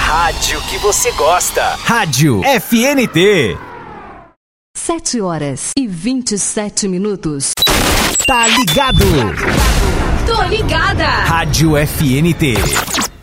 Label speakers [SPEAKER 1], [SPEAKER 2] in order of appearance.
[SPEAKER 1] rádio que você gosta. Rádio FNT.
[SPEAKER 2] 7h27.
[SPEAKER 1] Tá ligado?
[SPEAKER 2] Tô ligada.
[SPEAKER 1] Rádio FNT.